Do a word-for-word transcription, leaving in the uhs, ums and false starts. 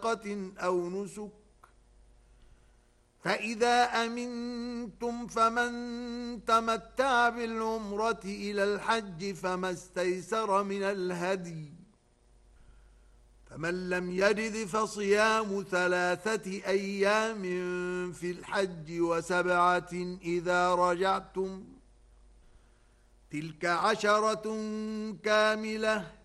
صدقة أو نسك. فإذا أمنتم فمن تمتع بالعمرة إلى الحج فما استيسر من الهدي، فمن لم يجد فصيام ثلاثة أيام في الحج وسبعة إذا رجعتم، تلك عشرة كاملة،